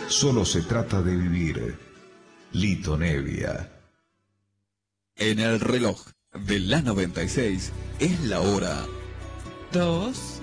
Solo se trata de vivir. Lito Nevia. En el reloj de la 96 es la hora 2